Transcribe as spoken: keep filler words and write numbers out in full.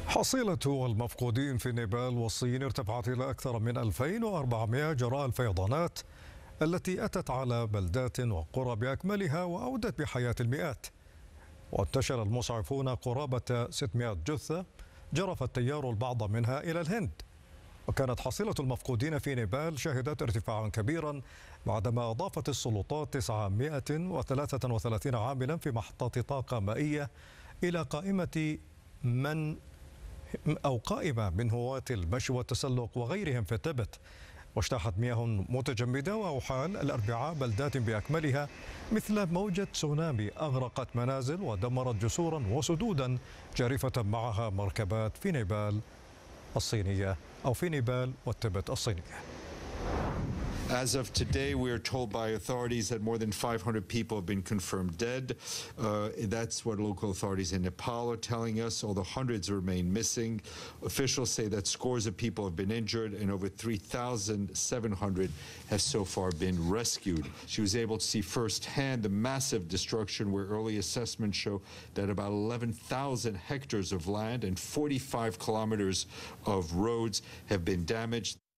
حصيلة المفقودين في نيبال والصين ارتفعت إلى أكثر من ألفين وأربعمائة جراء الفيضانات التي أتت على بلدات وقرى بأكملها وأودت بحياة المئات. وانتشر المسعفون قرابة ستمائة جثة جرف التيار البعض منها إلى الهند. وكانت حصيلة المفقودين في نيبال شهدت ارتفاعا كبيرا بعدما أضافت السلطات تسعمائة وثلاثة وثلاثين عاملا في محطة طاقة مائية إلى قائمة من أو قائمة من هواة المشي والتسلق وغيرهم في التبت. واجتاحت مياه متجمدة وأحال الأربعاء بلدات بأكملها مثل موجة تسونامي أغرقت منازل ودمرت جسورا وسدودا جارفة معها مركبات في نيبال الصينية أو في نيبال والتبت الصينية. As of today, we are told by authorities that more than five hundred people have been confirmed dead. Uh, that's what local authorities in Nepal are telling us, although hundreds remain missing. Officials say that scores of people have been injured and over three thousand seven hundred have so far been rescued. She was able to see firsthand the massive destruction, where early assessments show that about eleven thousand hectares of land and forty-five kilometers of roads have been damaged.